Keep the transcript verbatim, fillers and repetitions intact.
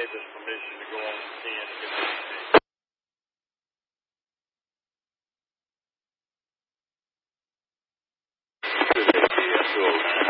give us permission to go on the ten and get this thing. To the T S O nine.